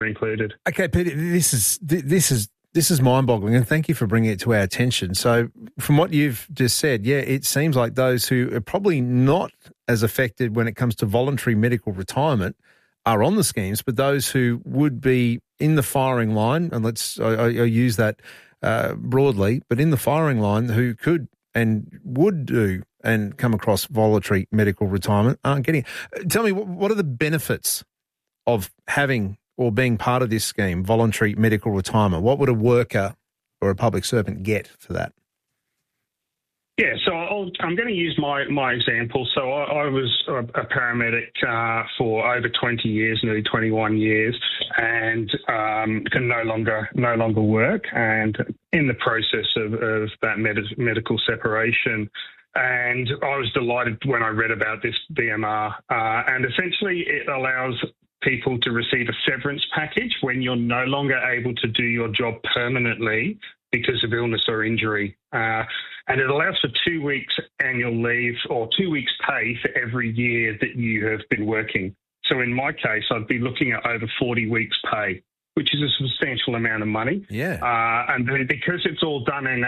included. Okay, Peter, this is mind-boggling, and thank you for bringing it to our attention. So from what you've just said, yeah, it seems like those who are probably not as affected when it comes to voluntary medical retirement are on the schemes, but those who would be in the firing line, and I use that broadly, but in the firing line who could and would do and come across voluntary medical retirement aren't getting it. Tell me, what are the benefits of having or being part of this scheme, voluntary medical retirement? What would a worker or a public servant get for that? Yeah, so I'm going to use my example. So I was a paramedic for over 20 years, nearly 21 years, and can no longer work, and in the process of that medical separation. And I was delighted when I read about this BMR, and essentially it allows people to receive a severance package when you're no longer able to do your job permanently because of illness or injury. And it allows for 2 weeks annual leave or 2 weeks pay for every year that you have been working. So in my case, I'd be looking at over 40 weeks pay, which is a substantial amount of money. Yeah. And then because it's all done in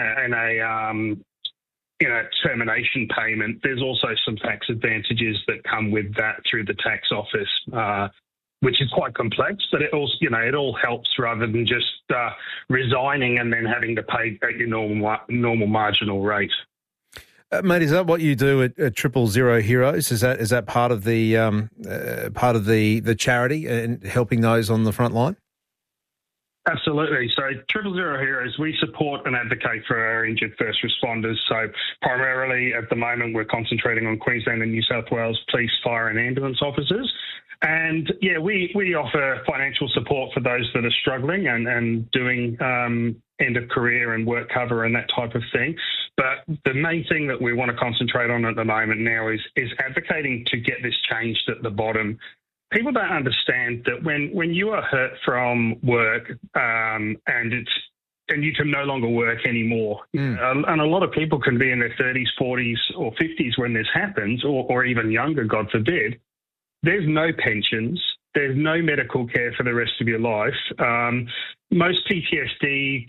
a termination payment, there's also some tax advantages that come with that through the tax office, which is quite complex, but it also, it all helps rather than just resigning and then having to pay at your normal marginal rate. Mate, is that what you do at 000 Heroes? Is that part of the charity and helping those on the front line? Absolutely. So 000 Heroes, we support and advocate for our injured first responders. So primarily at the moment, we're concentrating on Queensland and New South Wales police, fire and ambulance officers. And yeah, we offer financial support for those that are struggling and doing end of career and work cover and that type of thing. But the main thing that we want to concentrate on at the moment now is advocating to get this changed at the bottom. People don't understand that when you are hurt from work and you can no longer work anymore, and a lot of people can be in their 30s, 40s or 50s when this happens, or even younger, God forbid. There's no pensions. There's no medical care for the rest of your life. Most PTSD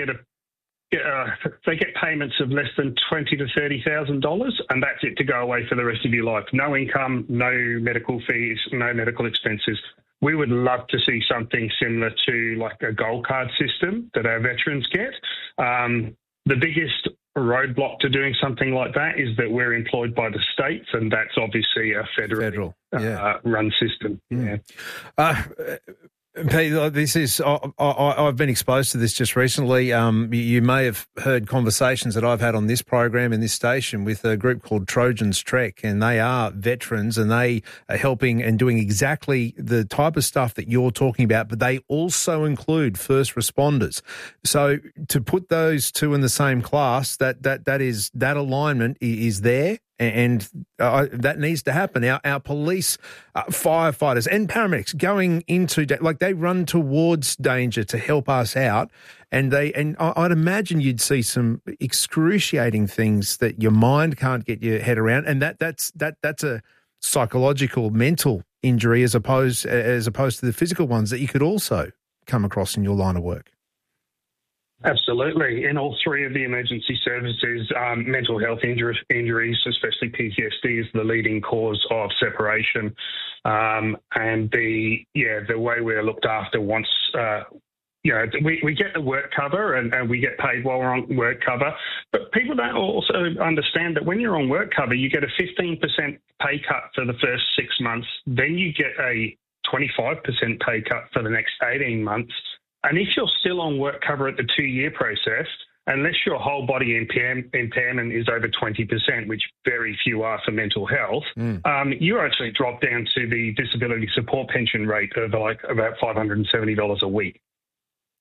they get payments of less than $20,000 to $30,000, and that's it to go away for the rest of your life. No income, no medical fees, no medical expenses. We would love to see something similar to like a gold card system that our veterans get. The biggest roadblock to doing something like that is that we're employed by the states, and that's obviously a federal run system. Mm. Yeah. Pete, this is I've been exposed to this just recently. You may have heard conversations that I've had on this program in this station with a group called Trojans Trek, and they are veterans and they are helping and doing exactly the type of stuff that you're talking about, but they also include first responders. So to put those two in the same class, that alignment is there. And that needs to happen. Our police, firefighters and paramedics going into, they run towards danger to help us out. And I'd imagine you'd see some excruciating things that your mind can't get your head around. And that's a psychological, mental injury as opposed to the physical ones that you could also come across in your line of work. Absolutely. In all three of the emergency services, mental health injuries, especially PTSD, is the leading cause of separation. And the way we're looked after once, we get the work cover and we get paid while we're on work cover. But people don't also understand that when you're on work cover, you get a 15% pay cut for the first 6 months. Then you get a 25% pay cut for the next 18 months. And if you're still on work cover at the 2-year process, unless your whole body impairment is over 20%, which very few are for mental health, you actually drop down to the disability support pension rate of about $570 a week.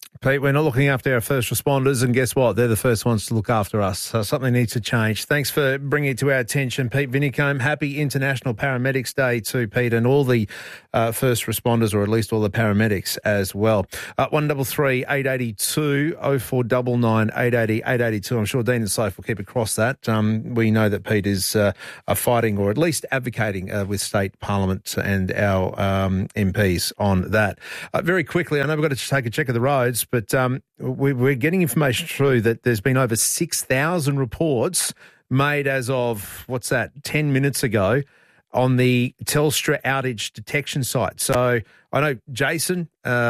Pete, we're not looking after our first responders, and guess what? They're the first ones to look after us. So something needs to change. Thanks for bringing it to our attention, Pete Vinicombe. Happy International Paramedics Day to Pete and all the first responders, or at least all the paramedics as well. 133 882 0499 880 882. I'm sure Dean and Soph will keep across that. We know that Pete is fighting, or at least advocating with State Parliament and our MPs on that. Very quickly, I know we've got to take a check of the roads, but we're getting information through that there's been over 6,000 reports made as of, 10 minutes ago on the Telstra outage detection site. So I know Jason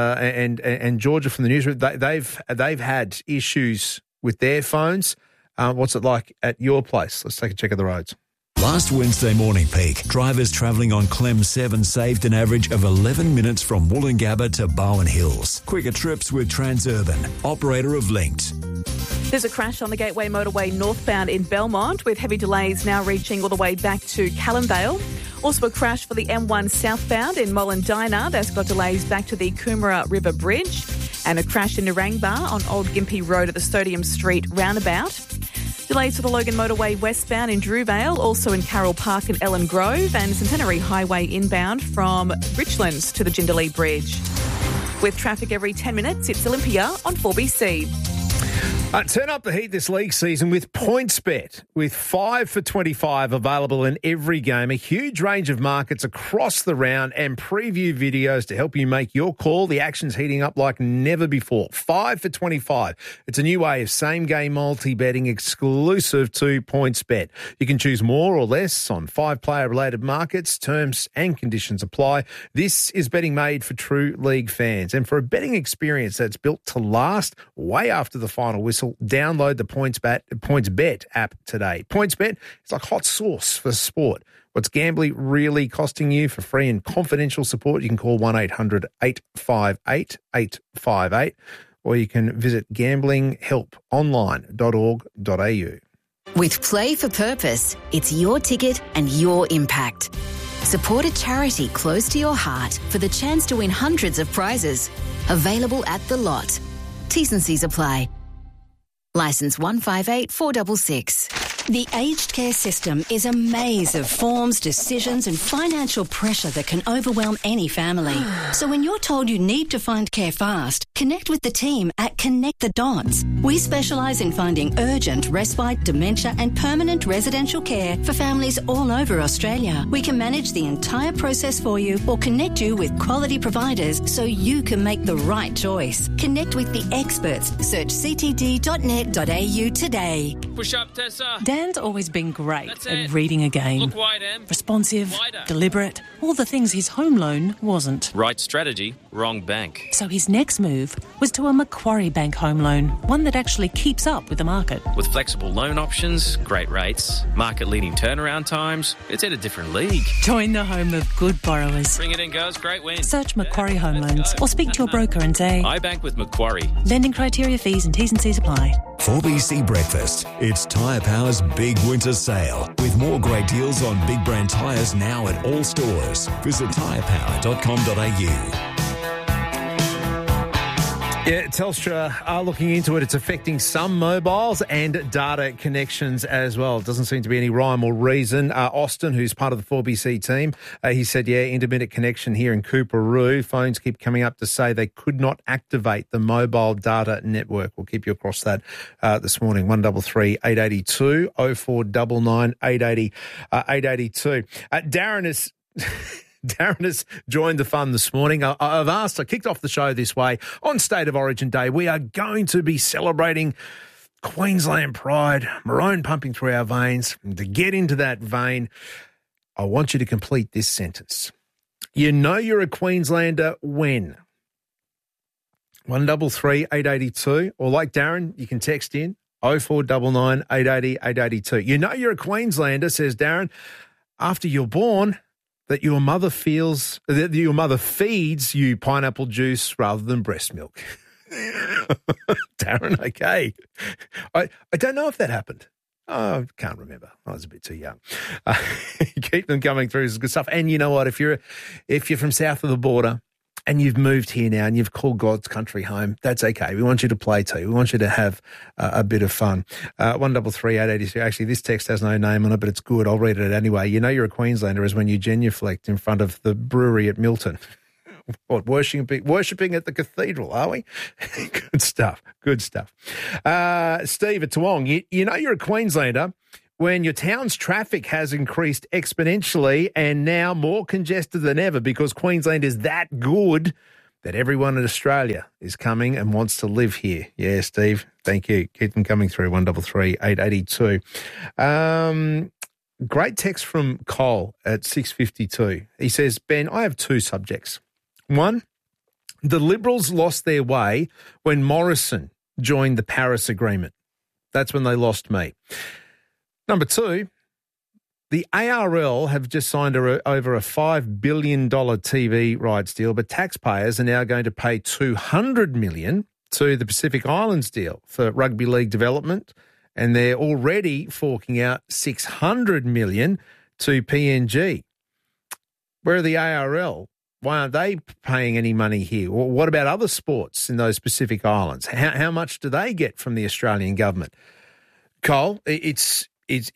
and Georgia from the newsroom, they've had issues with their phones. What's it like at your place? Let's take a check of the roads. Last Wednesday morning peak, drivers travelling on Clem 7 saved an average of 11 minutes from Woolloongabba to Bowen Hills. Quicker trips with Transurban, operator of Linked. There's a crash on the Gateway Motorway northbound in Belmont, with heavy delays now reaching all the way back to Callumvale. Also a crash for the M1 southbound in Mollendina. That's got delays back to the Coomera River Bridge. And a crash in Narangba on Old Gympie Road at the Stodium Street roundabout. Delays for the Logan Motorway westbound in Drewvale, also in Carroll Park and Ellen Grove, and Centenary Highway inbound from Richlands to the Jindalee Bridge. With traffic every 10 minutes, it's Olympia on 4BC. Turn up the heat this league season with PointsBet. With 5 for 25 available in every game, a huge range of markets across the round and preview videos to help you make your call. The action's heating up like never before. 5 for 25. It's a new way of same-game multi-betting exclusive to PointsBet. You can choose more or less on 5-player-related markets. Terms and conditions apply. This is betting made for true league fans. And for a betting experience that's built to last way after the final whistle, download the PointsBet app today. PointsBet is like hot sauce for sport. What's gambling really costing you? For free and confidential support, you can call 1-800-858-858, or you can visit gamblinghelponline.org.au. With Play for Purpose, it's your ticket and your impact. Support a charity close to your heart for the chance to win hundreds of prizes. Available at The Lot. T's and C's apply. Licence 158466. The aged care system is a maze of forms, decisions and financial pressure that can overwhelm any family. So when you're told you need to find care fast, connect with the team at Connect the Dots. We specialise in finding urgent, respite, dementia and permanent residential care for families all over Australia. We can manage the entire process for you or connect you with quality providers so you can make the right choice. Connect with the experts. Search ctd.net.au today. Push up, Tessa. Dan's always been great at reading a game. Look wide, Em. Responsive, Wider. deliberate, all the things his home loan wasn't. Right strategy, wrong bank. So his next move was to a Macquarie Bank home loan, one that actually keeps up with the market. With flexible loan options, great rates, market-leading turnaround times, it's at a different league. Join the home of good borrowers. Bring it in, girls. Great win. Search Macquarie Home Loans or speak to your broker and say, I bank with Macquarie. lending criteria, fees and T's and C's apply. 4BC Breakfast. It's Tyre Power's big winter sale with more great deals on big brand tyres now at all stores. Visit tyrepower.com.au. Yeah, Telstra are looking into it. It's affecting some mobiles and data connections as well. It doesn't seem to be any rhyme or reason. Austin, who's part of the 4BC team, he said, intermittent connection here in Coorparoo. Phones keep coming up to say they could not activate the mobile data network. We'll keep you across that this morning. 133 882 0499 880 882. Darren is... Darren has joined the fun this morning. I kicked off the show this way. On State of Origin Day, we are going to be celebrating Queensland pride, maroon pumping through our veins. And to get into that vein, I want you to complete this sentence. You know you're a Queenslander when? 133 882, or like Darren, you can text in 0499 880 882. You know you're a Queenslander, says Darren, after you're born, that your mother feeds you pineapple juice rather than breast milk. Darren, okay. I don't know if that happened. Oh, I can't remember. I was a bit too young. Keep them coming through. This is good stuff. And you know what? If you're from south of the border and you've moved here now and you've called God's country home, that's okay. We want you to play too. We want you to have a bit of fun. 133882. Actually, this text has no name on it, but it's good. I'll read it anyway. You know you're a Queenslander is when you genuflect in front of the brewery at Milton. What, worshipping at the cathedral, are we? Good stuff. Good stuff. Steve at Toowong, you know you're a Queenslander when your town's traffic has increased exponentially and now more congested than ever because Queensland is that good that everyone in Australia is coming and wants to live here. Yeah, Steve, thank you. Keep them coming through, 133882. Great text from Cole at 6:52. He says, Ben, I have two subjects. One, the Liberals lost their way when Morrison joined the Paris Agreement. That's when they lost me. Number two, the ARL have just signed over a $5 billion TV rights deal, but taxpayers are now going to pay $200 million to the Pacific Islands deal for rugby league development, and they're already forking out $600 million to PNG. Where are the ARL? Why aren't they paying any money here? Or what about other sports in those Pacific Islands? How much do they get from the Australian government? Cole, it's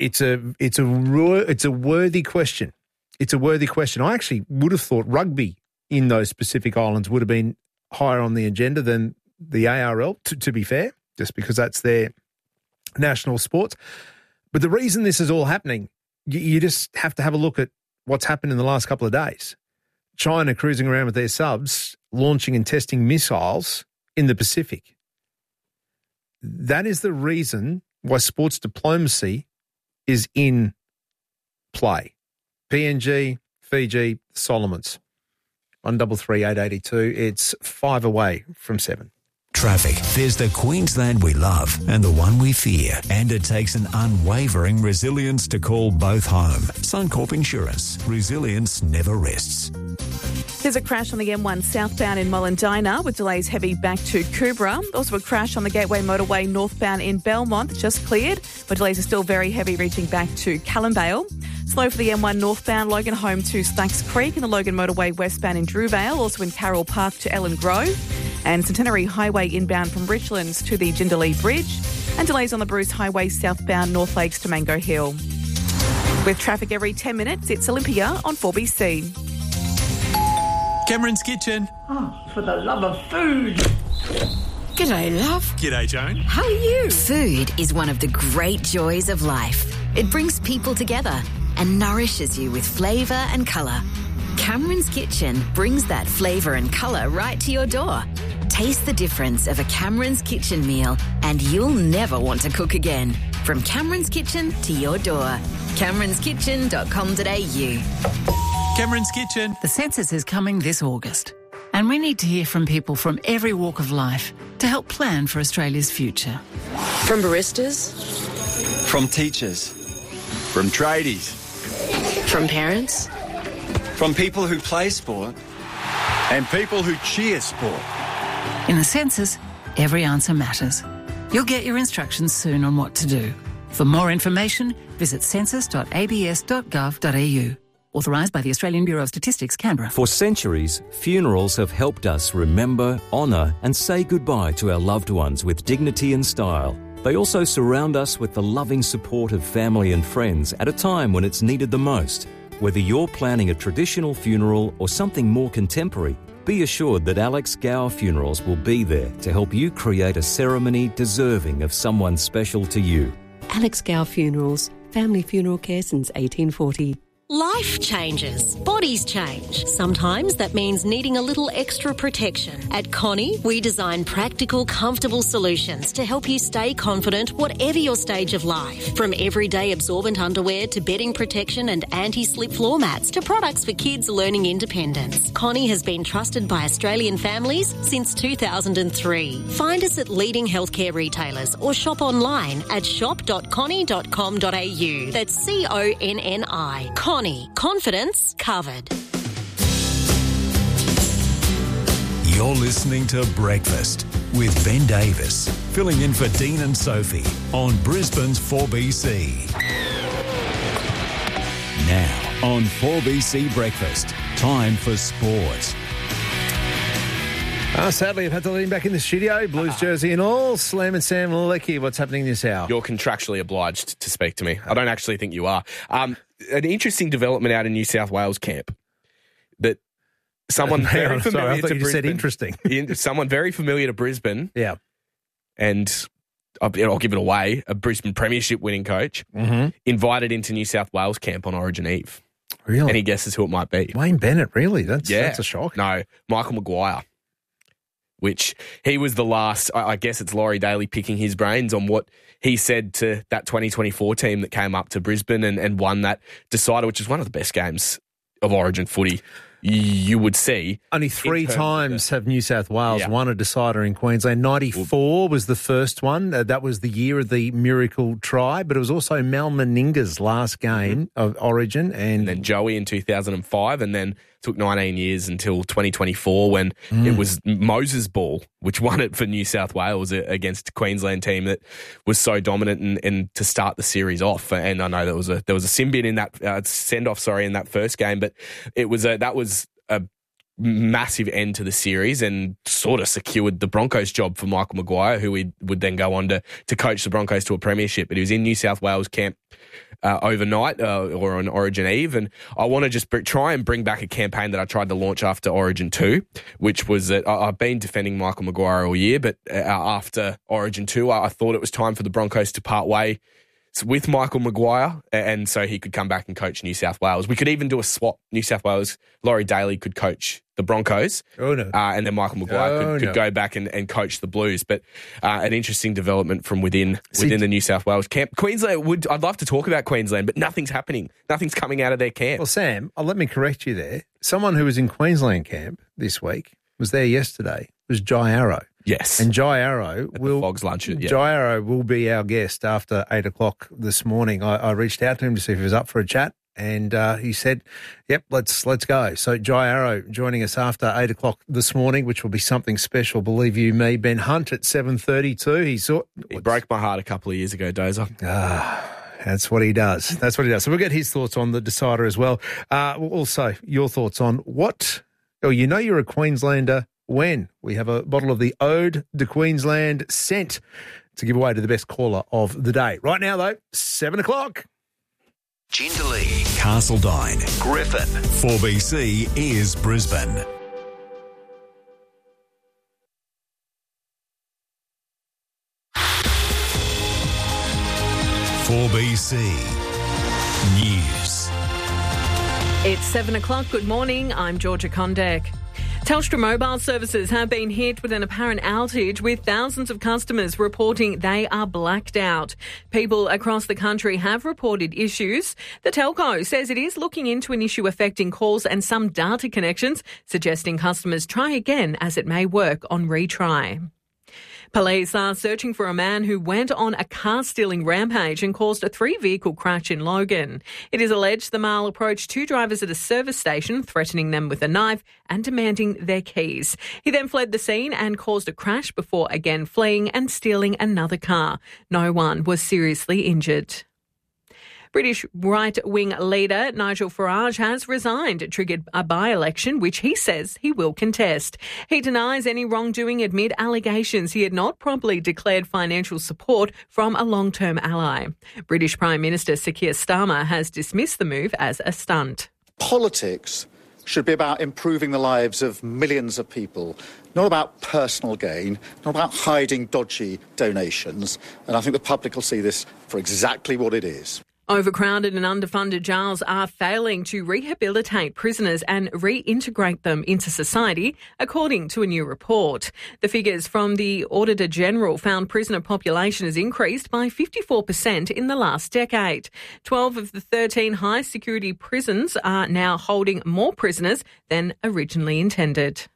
a worthy question. It's a worthy question. I actually would have thought rugby in those Pacific Islands would have been higher on the agenda than the ARL, to be fair, just because that's their national sport. But the reason this is all happening, you just have to have a look at what's happened in the last couple of days. China cruising around with their subs, launching and testing missiles in the Pacific. That is the reason why sports diplomacy is in play. PNG, Fiji, Solomons. 133882. It's 5 away from 7. Traffic. There's the Queensland we love and the one we fear. And it takes an unwavering resilience to call both home. Suncorp Insurance. Resilience never rests. There's a crash on the M1 southbound in Mollendina with delays heavy back to Coobra. Also a crash on the Gateway Motorway northbound in Belmont, just cleared, but delays are still very heavy reaching back to Callumvale. Slow for the M1 northbound Logan Home to Stacks Creek and the Logan Motorway westbound in Drewvale, also in Carroll Park to Ellen Grove. And Centenary Highway inbound from Richlands to the Jindalee Bridge. And delays on the Bruce Highway southbound North Lakes to Mango Hill. With traffic every 10 minutes, it's Olympia on 4BC. Cameron's Kitchen. Oh, for the love of food. G'day, love. G'day, Joan. How are you? Food is one of the great joys of life. It brings people together and nourishes you with flavour and colour. Cameron's Kitchen brings that flavour and colour right to your door. Taste the difference of a Cameron's Kitchen meal and you'll never want to cook again. From Cameron's Kitchen to your door. CameronsKitchen.com.au. Cameron's Kitchen. The census is coming this August, and we need to hear from people from every walk of life to help plan for Australia's future. From baristas. From teachers. From tradies. From parents. From people who play sport. And people who cheer sport. In the census, every answer matters. You'll get your instructions soon on what to do. For more information, visit census.abs.gov.au. Authorised by the Australian Bureau of Statistics, Canberra. For centuries, funerals have helped us remember, honour and say goodbye to our loved ones with dignity and style. They also surround us with the loving support of family and friends at a time when it's needed the most. Whether you're planning a traditional funeral or something more contemporary, be assured that Alex Gower Funerals will be there to help you create a ceremony deserving of someone special to you. Alex Gower Funerals, family funeral care since 1840. Life changes. Bodies change. Sometimes that means needing a little extra protection. At Connie, we design practical, comfortable solutions to help you stay confident whatever your stage of life. From everyday absorbent underwear to bedding protection and anti-slip floor mats to products for kids learning independence. Connie has been trusted by Australian families since 2003. Find us at leading healthcare retailers or shop online at shop.connie.com.au. That's CONNI. Connie. Confidence covered. You're listening to Breakfast with Ben Davis, filling in for Dean and Sophie on Brisbane's 4BC. Now on 4BC Breakfast, time for sport. Sadly, I've had to let him back in the studio. Blues jersey and all. Slam and Sam Lecky, what's happening this hour? You're contractually obliged to speak to me. I don't actually think you are. An interesting development out in New South Wales camp that someone very familiar I thought to you Brisbane. said interesting. Someone very familiar to Brisbane. Yeah. And I'll give it away. A Brisbane premiership winning coach invited into New South Wales camp on Origin Eve. Really? Any guesses who it might be? Wayne Bennett, really? That's a shock. No, Michael Maguire. Which he was the last, I guess it's Laurie Daly picking his brains on what he said to that 2024 team that came up to Brisbane and won that decider, which is one of the best games of Origin footy you would see. Only 3 times have New South Wales won a decider in Queensland. 94 was the first one. That was the year of the miracle try, but it was also Mal Meninga's last game of Origin. And then Joey in 2005, and then took 19 years until 2024 when it was Moses Ball, which won it for New South Wales against a Queensland team that was so dominant and to start the series off. And I know there was a sin bin in that send-off, in that first game, but that was a massive end to the series and sort of secured the Broncos job for Michael Maguire, who would then go on to coach the Broncos to a premiership. But he was in New South Wales camp overnight or on Origin Eve, and I want to just try and bring back a campaign that I tried to launch after Origin 2, which was that I've been defending Michael Maguire all year, but after Origin 2, I thought it was time for the Broncos to part way with Michael Maguire, and so he could come back and coach New South Wales. We could even do a swap. New South Wales, Laurie Daly could coach the Broncos, and then Michael Maguire could go back and coach the Blues. But an interesting development from within the New South Wales camp. Queensland, I'd love to talk about Queensland, but nothing's happening. Nothing's coming out of their camp. Well, Sam, let me correct you there. Someone who was in Queensland camp this week was there yesterday. It was Jai Arrow. Yes. And Jai Arrow Jai Arrow will be our guest after 8 o'clock this morning. I reached out to him to see if he was up for a chat, and he said, yep, let's go. So Jai Arrow joining us after 8 o'clock this morning, which will be something special, believe you me. Ben Hunt at 7:32. He broke my heart a couple of years ago, Dozer. That's what he does. So we'll get his thoughts on the decider as well. Also, your thoughts on you're a Queenslander when we have a bottle of the Ode de Queensland sent to give away to the best caller of the day. Right now, though, 7 o'clock. Jindalee, Castledine, Griffin. 4BC is Brisbane. "4BC News." It's 7 o'clock. Good morning. I'm Georgia Kondek. Telstra mobile services have been hit with an apparent outage, with thousands of customers reporting they are blacked out. People across the country have reported issues. The telco says it is looking into an issue affecting calls and some data connections, suggesting customers try again as it may work on retry. Police are searching for a man who went on a car-stealing rampage and caused a 3-vehicle crash in Logan. It is alleged the male approached 2 drivers at a service station, threatening them with a knife and demanding their keys. He then fled the scene and caused a crash before again fleeing and stealing another car. No one was seriously injured. British right-wing leader Nigel Farage has resigned, triggered a by-election which he says he will contest. He denies any wrongdoing amid allegations he had not properly declared financial support from a long-term ally. British Prime Minister Sir Keir Starmer has dismissed the move as a stunt. Politics should be about improving the lives of millions of people, not about personal gain, not about hiding dodgy donations. And I think the public will see this for exactly what it is. Overcrowded and underfunded jails are failing to rehabilitate prisoners and reintegrate them into society, according to a new report. The figures from the Auditor General found prisoner population has increased by 54% in the last decade. 12 of the 13 high-security prisons are now holding more prisoners than originally intended.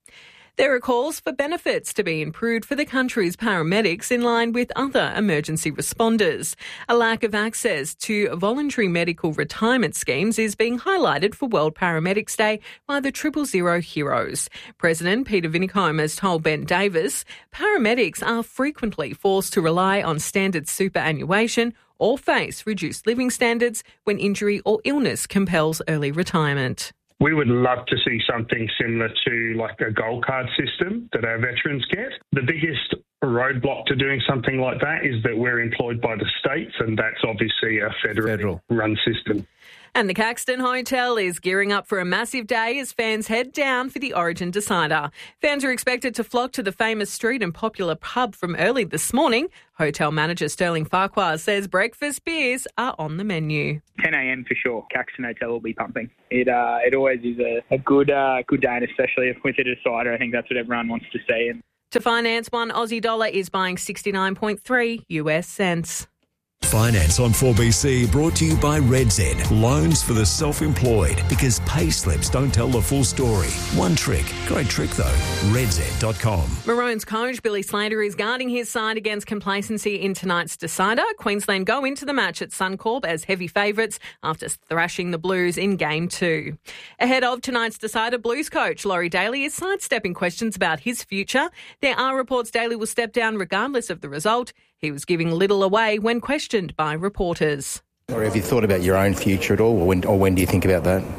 There are calls for benefits to be improved for the country's paramedics in line with other emergency responders. A lack of access to voluntary medical retirement schemes is being highlighted for World Paramedics Day by the 000 Heroes. President Peter Vinicombe has told Ben Davis paramedics are frequently forced to rely on standard superannuation or face reduced living standards when injury or illness compels early retirement. We would love to see something similar to like a gold card system that our veterans get. The biggest roadblock to doing something like that is that we're employed by the states, and that's obviously a federal run system. And the Caxton Hotel is gearing up for a massive day as fans head down for the Origin Decider. Fans are expected to flock to the famous street and popular pub from early this morning. Hotel manager Sterling Farquhar says breakfast beers are on the menu. 10 a.m. for sure. Caxton Hotel will be pumping. It always is a good day, and especially with a decider. I think that's what everyone wants to see. And to finance, one Aussie dollar is buying 69.3 US cents. Finance on 4BC brought to you by RedZ. Loans for the self-employed, because pay slips don't tell the full story. One trick. Great trick though. RedZ.com. Maroons coach Billy Slater is guarding his side against complacency in tonight's decider. Queensland go into the match at Suncorp as heavy favourites after thrashing the Blues in Game 2. Ahead of tonight's decider, Blues coach Laurie Daly is sidestepping questions about his future. There are reports Daly will step down regardless of the result. He was giving little away when questioned by reporters. Or have you thought about your own future at all, or when do you think about that?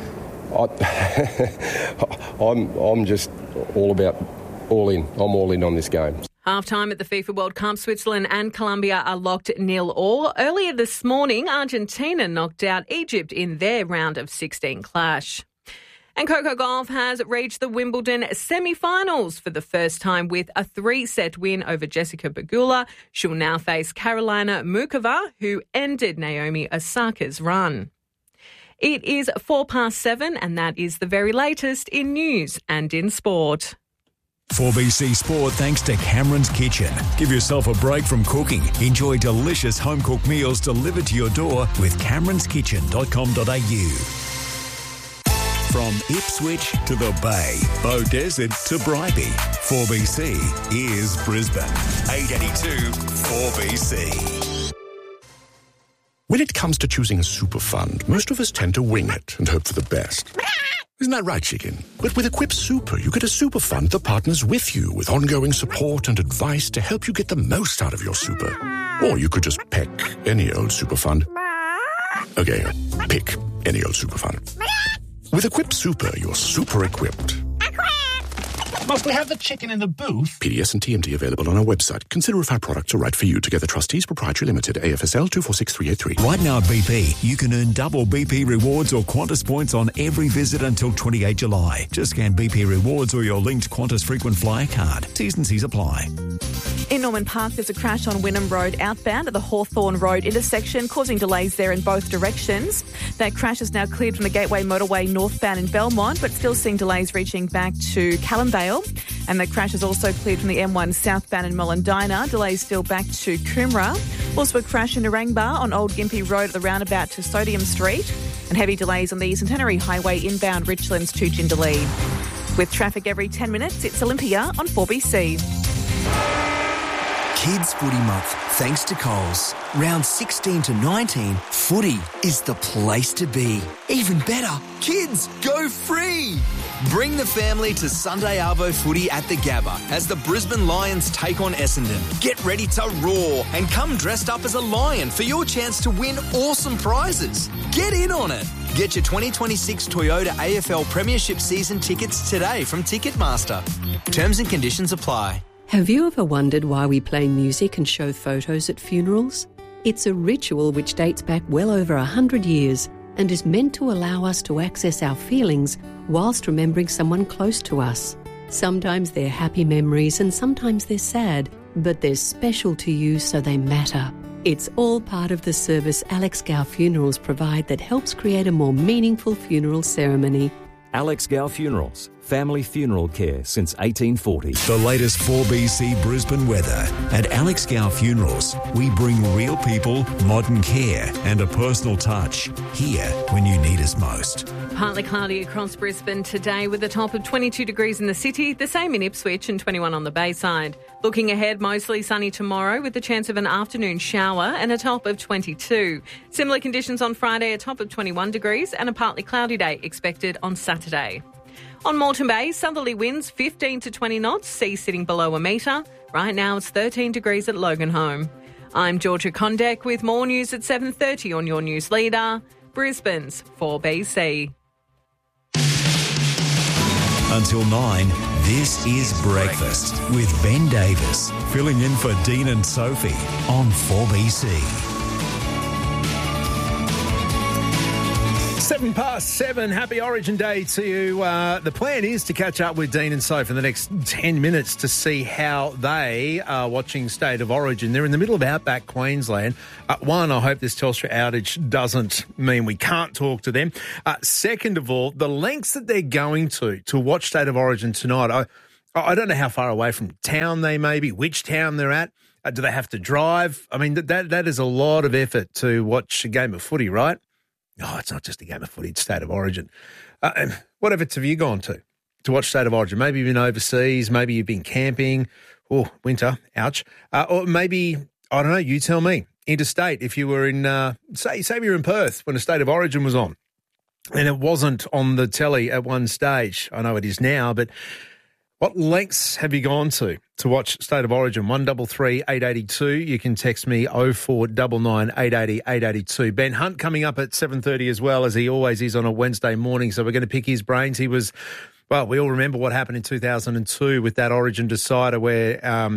I'm just all in. I'm all in on this game. Half-time at the FIFA World Cup, Switzerland and Colombia are locked 0-0. Earlier this morning, Argentina knocked out Egypt in their round of 16 clash. And Coco Gauff has reached the Wimbledon semi-finals for the first time with a 3-set win over Jessica Pegula. She'll now face Karolina Muchova, who ended Naomi Osaka's run. It is 7:04, and that is the very latest in news and in sport. 4BC Sport thanks to Cameron's Kitchen. Give yourself a break from cooking. Enjoy delicious home-cooked meals delivered to your door with cameronskitchen.com.au. From Ipswich to the Bay, Beaudesert to Bribie, 4BC is Brisbane. 882 4BC. When it comes to choosing a super fund, most of us tend to wing it and hope for the best. Isn't that right, chicken? But with Equip Super, you get a super fund that partners with you with ongoing support and advice to help you get the most out of your super. Or you could just pick any old super fund. Okay, pick any old super fund. With Equip Super, you're super equipped. Must we have the chicken in the booth? PDS and TMT available on our website. Consider if our products are right for you. Together Trustees Proprietary Limited, AFSL 246383. Right now at BP, you can earn double BP rewards or Qantas points on every visit until 28 July. Just scan BP rewards or your linked Qantas frequent flyer card. T's and C's apply. In Norman Park, there's a crash on Wynnum Road outbound at the Hawthorne Road intersection, causing delays there in both directions. That crash is now cleared from the Gateway Motorway northbound in Belmont, but still seeing delays reaching back to Callumdale. And the crash is also cleared from the M1 southbound in Mollendina. Delays still back to Coomera. Also a crash in Narangba on Old Gympie Road at the roundabout to Sodium Street. And heavy delays on the Centenary Highway inbound Richlands to Jindalee. With traffic every 10 minutes, it's Olympia on 4BC. Kids Footy Month, thanks to Coles. Round 16 to 19, footy is the place to be. Even better, kids go free. Bring the family to Sunday Arvo footy at the Gabba as the Brisbane Lions take on Essendon. Get ready to roar and come dressed up as a lion for your chance to win awesome prizes. Get in on it. Get your 2026 Toyota AFL Premiership season tickets today from Ticketmaster. Terms and conditions apply. Have you ever wondered why we play music and show photos at funerals? It's a ritual which dates back well over 100 years and is meant to allow us to access our feelings whilst remembering someone close to us. Sometimes they're happy memories and sometimes they're sad, but they're special to you so they matter. It's all part of the service Alex Gow Funerals provide that helps create a more meaningful funeral ceremony. Alex Gow Funerals, family funeral care since 1840. The latest 4BC Brisbane weather. At Alex Gow Funerals, we bring real people, modern care and a personal touch. Here when you need us most. Partly cloudy across Brisbane today with a top of 22 degrees in the city, the same in Ipswich and 21 on the Bayside. Looking ahead, mostly sunny tomorrow with the chance of an afternoon shower and a top of 22. Similar conditions on Friday, a top of 21 degrees and a partly cloudy day expected on Saturday. On Moreton Bay, southerly winds 15 to 20 knots, sea sitting below a metre. Right now it's 13 degrees at Loganholme. I'm Georgia Condek with more news at 7:30 on your news leader, Brisbane's 4BC. Until 9, this is Breakfast with Ben Davis, filling in for Dean and Sophie on 4BC. 7:07, happy Origin Day to you. The plan is to catch up with Dean and Soph in the next 10 minutes to see how they are watching State of Origin. They're in the middle of outback Queensland. One, I hope this Telstra outage doesn't mean we can't talk to them. Second of all, the lengths that they're going to watch State of Origin tonight. I don't know how far away from town they may be, which town they're at. Do they have to drive? I mean, that is a lot of effort to watch a game of footy, right? Oh, it's not just a game of footy, it's State of Origin. What efforts have you gone to watch State of Origin? Maybe you've been overseas, maybe you've been camping. Oh, winter, ouch. Or maybe, I don't know, you tell me, interstate, if you were in, say you were in Perth when a State of Origin was on and it wasn't on the telly at one stage. I know it is now, but what lengths have you gone to watch State of Origin? 133 882. You can text me 0499 880 882. Ben Hunt coming up at 7:30 as well, as he always is on a Wednesday morning. So we're going to pick his brains. He was, well, we all remember what happened in 2002 with that Origin decider where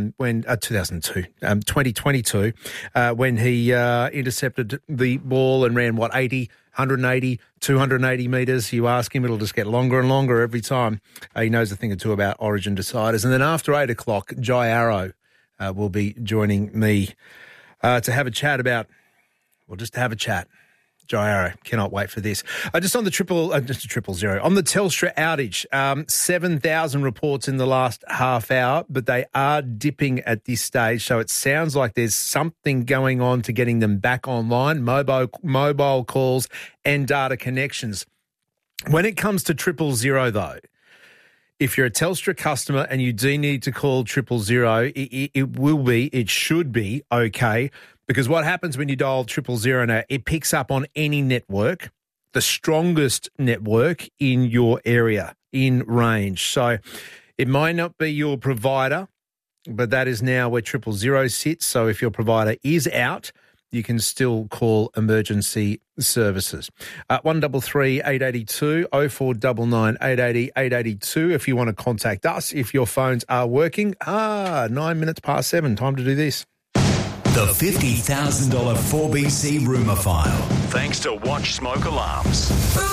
2022, when he intercepted the ball and ran, 80, 180, 280 metres. You ask him, it'll just get longer and longer every time. He knows a thing or two about Origin deciders. And then after 8 o'clock, Jai Arrow will be joining me to have a chat about, just to have a chat. Jai Arrow, cannot wait for this. Just on the triple zero, on the Telstra outage, 7,000 reports in the last half hour, but they are dipping at this stage. So it sounds like there's something going on to getting them back online, mobile calls and data connections. When it comes to 000 though, if you're a Telstra customer and you do need to call 000, it should be okay. Because what happens when you dial 000 now, it picks up on any network, the strongest network in your area, in range. So it might not be your provider, but that is now where 000 sits. So if your provider is out, you can still call emergency services. 133 882 0499 880 882 if you want to contact us. If your phones are working, 9 minutes past 7, time to do this. The $50,000 4BC rumour file. Thanks to Watch Smoke Alarms.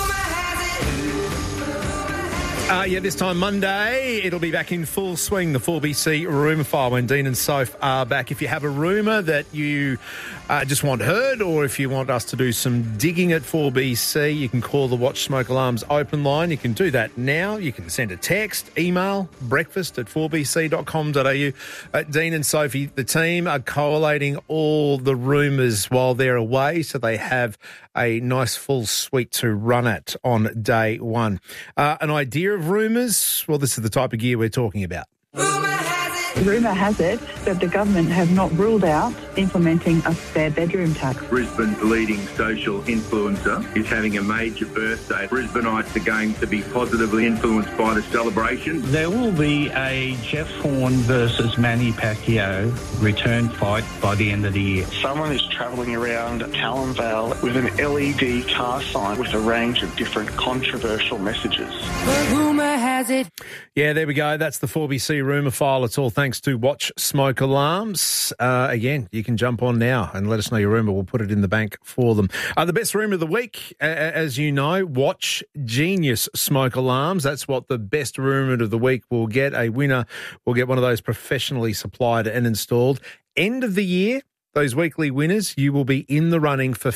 This time Monday, it'll be back in full swing, the 4BC rumour file, when Dean and Soph are back. If you have a rumour that you just want heard, or if you want us to do some digging at 4BC, you can call the Watch Smoke Alarms open line. You can do that now. You can send a text, email, breakfast@4bc.com.au. Dean and Sophie, the team, are collating all the rumours while they're away, so they have a nice full suite to run at on day one. An idea of rumours? Well, this is the type of gear we're talking about. Rumour has it that the government have not ruled out implementing a spare bedroom tax. Brisbane's leading social influencer is having a major birthday. Brisbaneites are going to be positively influenced by the celebration. There will be a Jeff Horn versus Manny Pacquiao return fight by the end of the year. Someone is travelling around Talon Vale with an LED car sign with a range of different controversial messages. But rumour has it. Yeah, there we go. That's the 4BC rumour file. It's all thanks to Watch Smoke Alarms. Again, you can jump on now and let us know your rumour. We'll put it in the bank for them. The best rumour of the week, as you know, Watch Genius Smoke Alarms. That's what the best rumour of the week will get. A winner will get one of those professionally supplied and installed. End of the year, those weekly winners, you will be in the running for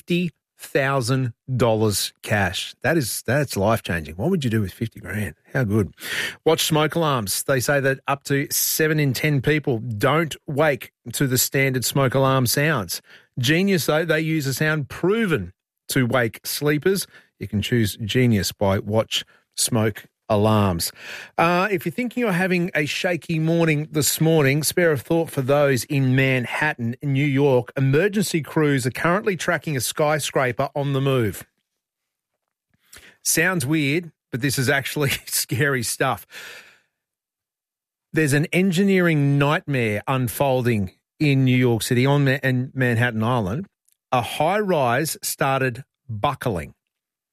$50,000 cash. That's life-changing. What would you do with 50 grand? How good. Watch Smoke Alarms. They say that up to 7 in 10 people don't wake to the standard smoke alarm sounds. Genius, though, they use a sound proven to wake sleepers. You can choose Genius by Watch Smoke Alarms. If you're thinking you're having a shaky morning this morning, spare a thought for those in Manhattan, New York. Emergency crews are currently tracking a skyscraper on the move. Sounds weird, but this is actually scary stuff. There's an engineering nightmare unfolding in New York City on Manhattan Island. A high-rise started buckling.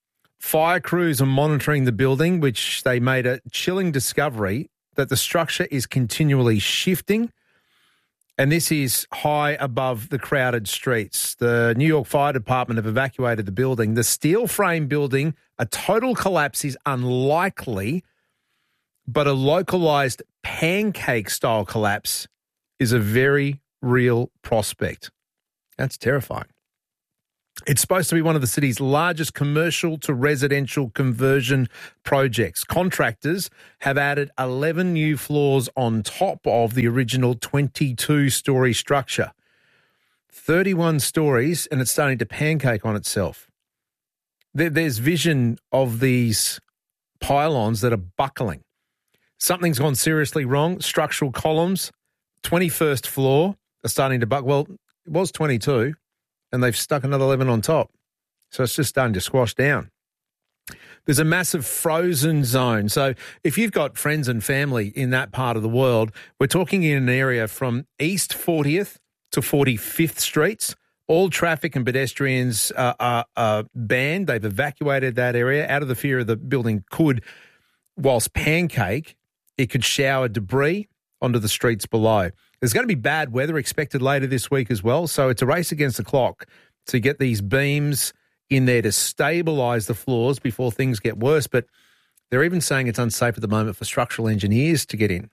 Fire crews are monitoring the building, which they made a chilling discovery that the structure is continually shifting, and this is high above the crowded streets. The New York Fire Department have evacuated the building. The steel frame building, a total collapse is unlikely, but a localised pancake-style collapse is a very real prospect. That's terrifying. It's supposed to be one of the city's largest commercial to residential conversion projects. Contractors have added 11 new floors on top of the original 22-storey structure. 31 stories, and it's starting to pancake on itself. There's vision of these pylons that are buckling. Something's gone seriously wrong. Structural columns, 21st floor, are starting to buckle. Well, it was 22. And they've stuck another 11 on top. So it's just starting to squash down. There's a massive frozen zone. So if you've got friends and family in that part of the world, we're talking in an area from East 40th to 45th Streets. All traffic and pedestrians are banned. They've evacuated that area out of the fear of the building could, whilst pancake, it could shower debris onto the streets below. There's going to be bad weather expected later this week as well, so it's a race against the clock to get these beams in there to stabilise the floors before things get worse. But they're even saying it's unsafe at the moment for structural engineers to get in.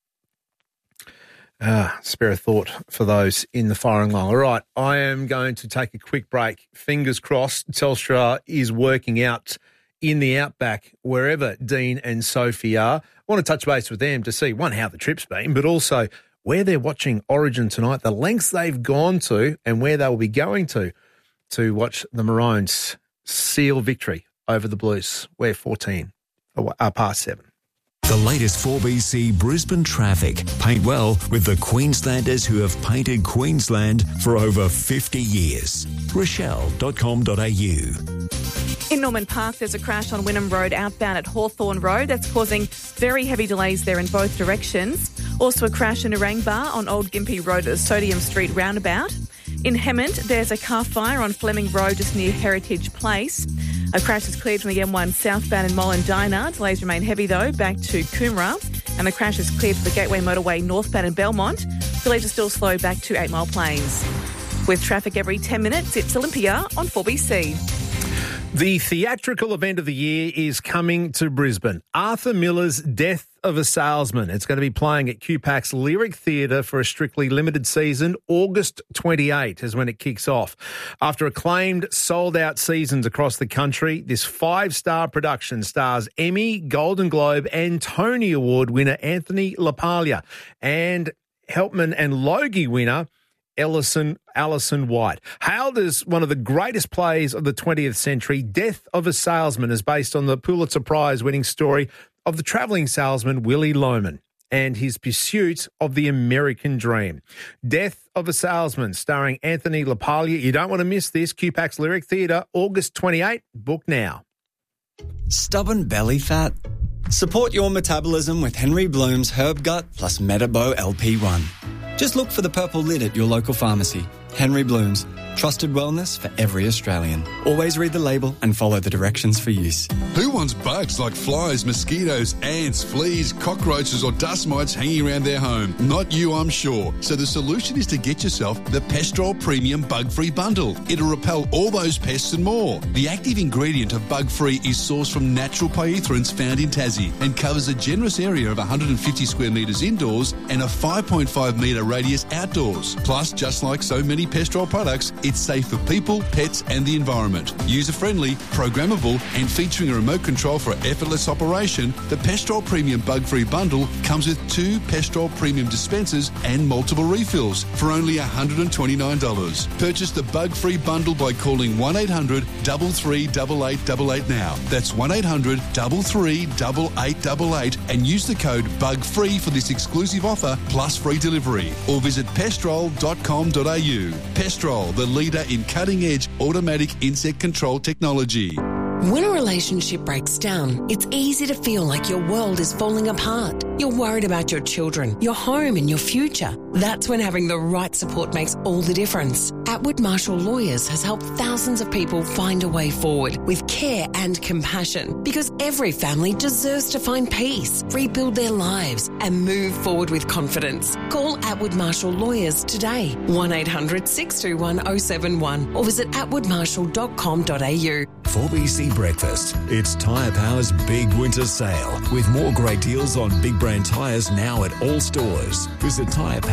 Spare a thought for those in the firing line. All right, I am going to take a quick break. Fingers crossed Telstra is working out in the outback wherever Dean and Sophie are. I want to touch base with them to see, one, how the trip's been, but also where they're watching Origin tonight, the lengths they've gone to and where they will be going to watch the Maroons seal victory over the Blues. We're 14 past 7. The latest 4BC Brisbane traffic. Paint well with the Queenslanders who have painted Queensland for over 50 years. Rochelle.com.au. In Norman Park, there's a crash on Wynnum Road outbound at Hawthorne Road. That's causing very heavy delays there in both directions. Also a crash in Narangba on Old Gympie Road at Sodium Street roundabout. In Hemmant, there's a car fire on Fleming Road just near Heritage Place. A crash is cleared from the M1 southbound in Mollendina. Delays remain heavy, though, back to Coomera. And the crash is cleared for the Gateway Motorway northbound in Belmont. Delays are still slow back to 8 Mile Plains. With traffic every 10 minutes, it's Olympia on 4BC. The theatrical event of the year is coming to Brisbane. Arthur Miller's Death of a Salesman. It's going to be playing at QPAC's Lyric Theatre for a strictly limited season. August 28 is when it kicks off. After acclaimed sold-out seasons across the country, this 5-star production stars Emmy, Golden Globe and Tony Award winner Anthony LaPaglia and Helpman and Logie winner Alison White. Hailed as one of the greatest plays of the 20th century, Death of a Salesman is based on the Pulitzer Prize-winning story of the travelling salesman Willy Loman and his pursuit of the American dream. Death of a Salesman, starring Anthony LaPaglia. You don't want to miss this. QPAC's Lyric Theatre, August 28. Book now. Stubborn belly fat? Support your metabolism with Henry Bloom's Herb Gut plus Metabo LP1. Just look for the purple lid at your local pharmacy. Henry Bloom's, trusted wellness for every Australian. Always read the label and follow the directions for use. Who wants bugs like flies, mosquitoes, ants, fleas, cockroaches or dust mites hanging around their home? Not you, I'm sure. So the solution is to get yourself the Pestrol Premium Bug-Free Bundle. It'll repel all those pests and more. The active ingredient of Bug-Free is sourced from natural pyrethroids found in Tassie and covers a generous area of 150 square metres indoors and a 5.5 metre radius outdoors. Plus, just like so many Pestrol products, it's safe for people, pets and the environment. User-friendly, programmable and featuring a remote control for effortless operation, the Pestrol Premium Bug-Free Bundle comes with 2 Pestrol Premium dispensers and multiple refills for only $129. Purchase the Bug-Free Bundle by calling 1800 338888 now. That's 1800 338888 and use the code BUGFREE for this exclusive offer plus free delivery. Or visit pestrol.com.au. Pestrol, the leader in cutting-edge automatic insect control technology. When a relationship breaks down, it's easy to feel like your world is falling apart. You're worried about your children, your home and your future. That's when having the right support makes all the difference. Atwood Marshall Lawyers has helped thousands of people find a way forward with care and compassion, because every family deserves to find peace, rebuild their lives and move forward with confidence. Call Atwood Marshall Lawyers today, 1800 621 071, or visit atwoodmarshall.com.au. 4BC Breakfast. It's Tyre Power's big winter sale with more great deals on big brand tyres now at all stores. Visit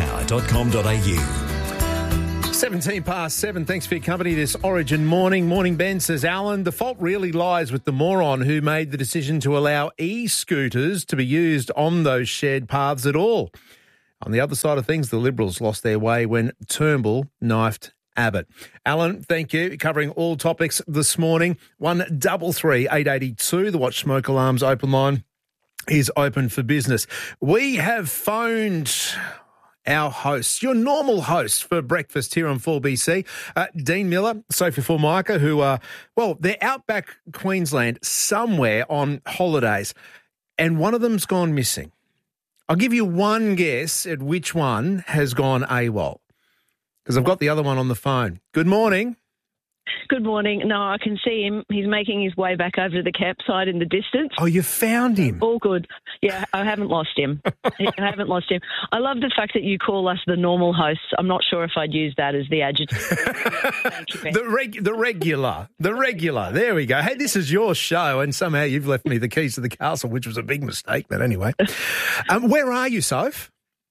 tyrepower.com.au. 7:17. Thanks for your company this Origin morning. Morning, Ben, says Alan. The fault really lies with the moron who made the decision to allow e-scooters to be used on those shared paths at all. On the other side of things, the Liberals lost their way when Turnbull knifed Abbott. Alan, thank you. Covering all topics this morning. 133 882. The Watch Smoke Alarms open line is open for business. We have phoned our hosts, your normal hosts for breakfast here on 4BC, Dean Miller, Sophie Formica, who are, they're outback Queensland somewhere on holidays, and one of them's gone missing. I'll give you one guess at which one has gone AWOL, because I've got the other one on the phone. Good morning. Good morning. No, I can see him. He's making his way back over to the campsite in the distance. Oh, you found him? All good. Yeah, I haven't lost him. I haven't lost him. I love the fact that you call us the normal hosts. I'm not sure if I'd use that as the adjective. Thank you, Ben. The regular. There we go. Hey, this is your show, and somehow you've left me the keys to the castle, which was a big mistake, but anyway. Where are you, Soph?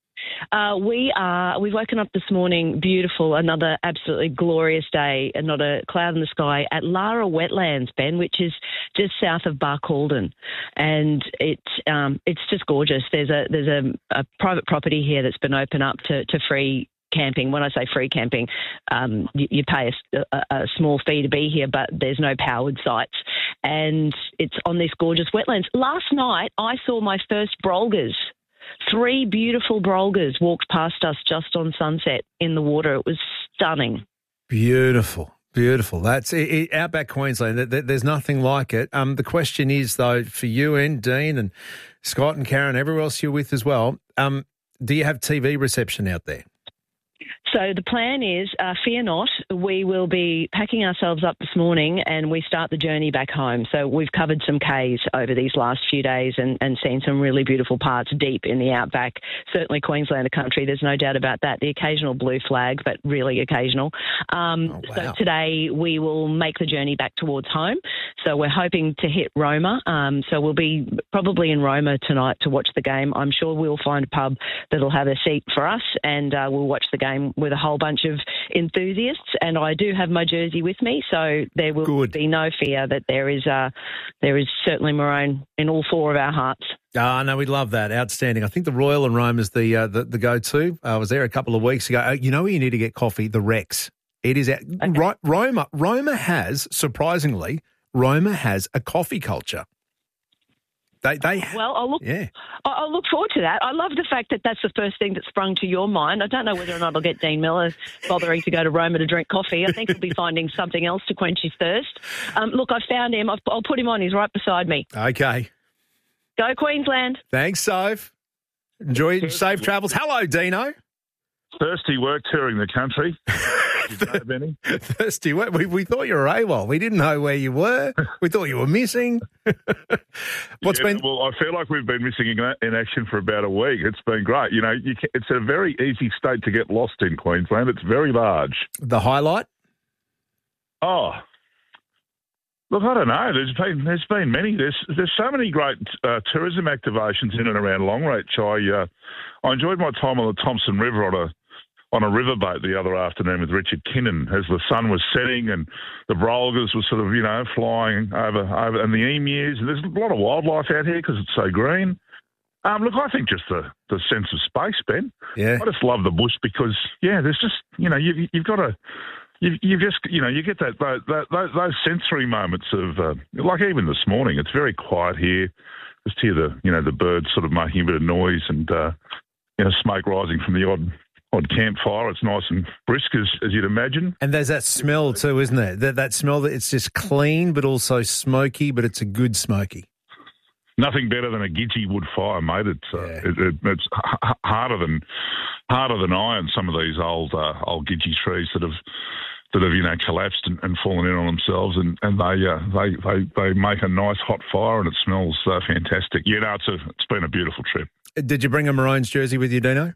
We've woken up this morning, beautiful, another absolutely glorious day, and not a cloud in the sky at Lara Wetlands, Ben, which is just south of Barcaldine, and it's just gorgeous. There's a private property here that's been opened up to free camping. When I say free camping, you pay a small fee to be here, but there's no powered sites, and it's on this gorgeous wetlands. Last night, I saw my first brolgas. 3 beautiful brolgas walked past us just on sunset in the water. It was stunning. Beautiful. That's it, outback Queensland. There's nothing like it. The question is, though, for you and Dean and Scott and Karen, everyone else you're with as well, do you have TV reception out there? So the plan is, fear not, we will be packing ourselves up this morning and we start the journey back home. So we've covered some Ks over these last few days and seen some really beautiful parts deep in the outback. Certainly Queenslander country, there's no doubt about that. The occasional blue flag, but really occasional. So today we will make the journey back towards home. So we're hoping to hit Roma. So we'll be probably in Roma tonight to watch the game. I'm sure we'll find a pub that'll have a seat for us, and we'll watch the game with a whole bunch of enthusiasts, and I do have my jersey with me, so there will be no fear that there is certainly maroon in all 4 of our hearts. No, we love that. Outstanding. I think the Royal in Rome is the go-to. I was there a couple of weeks ago. You know where you need to get coffee? The Rex. It is Roma has, surprisingly, a coffee culture. I'll look forward to that. I love the fact that that's the first thing that sprung to your mind. I don't know whether or not I'll get Dean Miller bothering to go to Roma to drink coffee. I think he'll be finding something else to quench his thirst. Look, I found him. I'll put him on. He's right beside me. Okay. Go Queensland. Thanks, Soph. Enjoy safe travels. Hello, Dino. Thirsty work touring the country. Benny? Thirsty work. We thought you were AWOL. We didn't know where you were. We thought you were missing. Well, I feel like we've been missing in action for about a week. It's been great. You know, it's a very easy state to get lost in, Queensland. It's very large. The highlight? Oh, look, I don't know. There's been many. There's so many great tourism activations in and around Longreach. I enjoyed my time on the Thompson River on a riverboat the other afternoon with Richard Kinnan as the sun was setting and the brolgas were sort of, flying over and the emus. And there's a lot of wildlife out here because it's so green. Look, I think just the sense of space, Ben. Yeah. I just love the bush because, there's just, you've got to... You just, you get those sensory moments of, like even this morning, it's very quiet here. Just hear the birds sort of making a bit of noise and, smoke rising from the odd campfire. It's nice and brisk, as you'd imagine. And there's that smell too, isn't there? That smell that it's just clean but also smoky, but it's a good smoky. nothing better than a Gidgee wood fire, mate. It's harder than iron. Some of these old Gidgee trees that have collapsed and fallen in on themselves, and they make a nice hot fire, and it smells fantastic. It's been a beautiful trip. Did you bring a Maroons jersey with you, Dino?